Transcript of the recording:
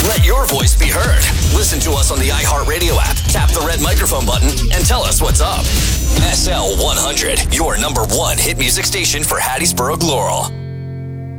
Let your voice be heard. Listen to us on the iHeartRadio app. Tap the red microphone button and tell us what's up. SL 100, your number one hit music station for Hattiesburg, Laurel.